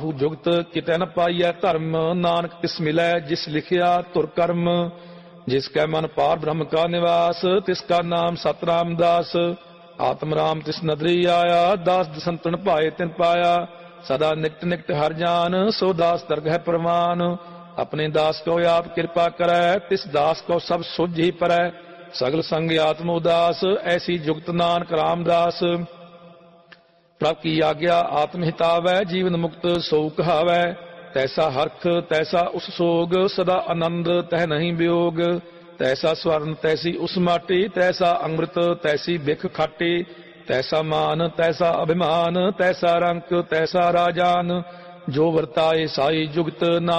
जुगत कितै न पाइयै धर्म, नानक तिस मिलै जिस लिखिया धुर कर्म। जिसकै मन पार ब्रह्म का निवास, तिसका नाम सतराम दास। आत्म राम तिस नदरी आया, दास दसंतन पाए तिन पाया। सदा निकट निकट हर जान, सो दास दरगह प्रवान। अपने दास को आप कृपा करै, तिस दास को सब सुझ ही परै। सगल संग आत्म उदास, ऐसी जुगत नानक रामदास। प्रभ की आज्ञा आत्म हितावै, जीवन मुक्त सो कहावै। तैसा हरख तैसा उस सोग, सदा आनंद तह नहीं वियोग। तैसा स्वर्ण तैसी उस माटी, तैसा अमृत तैसी बिख खाटी। तैसा मान तैसा अभिमान, तैसा रंक तैसा राजान। जो वर्ताए साई जुगत ना